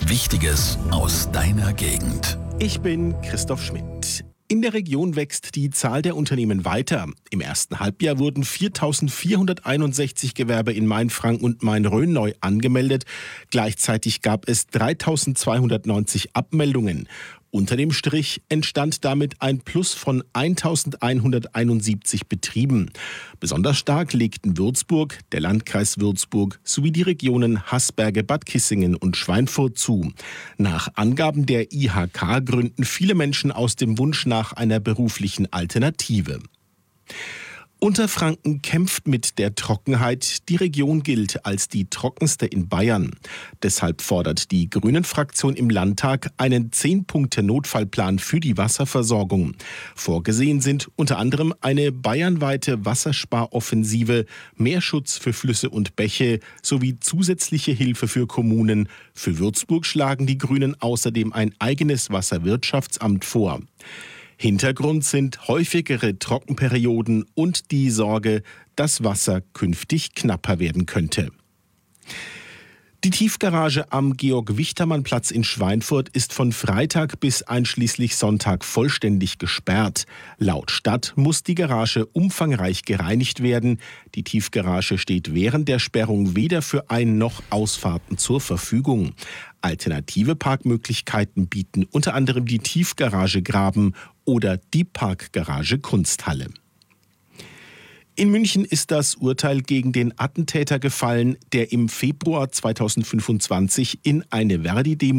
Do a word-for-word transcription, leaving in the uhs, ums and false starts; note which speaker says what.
Speaker 1: Wichtiges aus deiner Gegend.
Speaker 2: Ich bin Christoph Schmidt. In der Region wächst die Zahl der Unternehmen weiter. Im ersten Halbjahr wurden viertausendvierhunderteinundsechzig Gewerbe in Mainfranken und Main-Rhön neu angemeldet. Gleichzeitig gab es dreitausendzweihundertneunzig Abmeldungen. Unter dem Strich entstand damit ein Plus von eintausendeinhunderteinundsiebzig Betrieben. Besonders stark legten Würzburg, der Landkreis Würzburg sowie die Regionen Haßberge, Bad Kissingen und Schweinfurt zu. Nach Angaben der I H K gründen viele Menschen aus dem Wunsch nach einer beruflichen Alternative. Unterfranken kämpft mit der Trockenheit. Die Region gilt als die trockenste in Bayern. Deshalb fordert die Grünen-Fraktion im Landtag einen zehn-Punkte-Notfallplan für die Wasserversorgung. Vorgesehen sind unter anderem eine bayernweite Wassersparoffensive, mehr Schutz für Flüsse und Bäche sowie zusätzliche Hilfe für Kommunen. Für Würzburg schlagen die Grünen außerdem ein eigenes Wasserwirtschaftsamt vor. Hintergrund sind häufigere Trockenperioden und die Sorge, dass Wasser künftig knapper werden könnte. Die Tiefgarage am Georg-Wichtermann-Platz in Schweinfurt ist von Freitag bis einschließlich Sonntag vollständig gesperrt. Laut Stadt muss die Garage umfangreich gereinigt werden. Die Tiefgarage steht während der Sperrung weder für Ein- noch Ausfahrten zur Verfügung. Alternative Parkmöglichkeiten bieten unter anderem die Tiefgarage Graben oder die Parkgarage Kunsthalle. In München ist das Urteil gegen den Attentäter gefallen, der im Februar zweitausendfünfundzwanzig in eine Verdi-Demo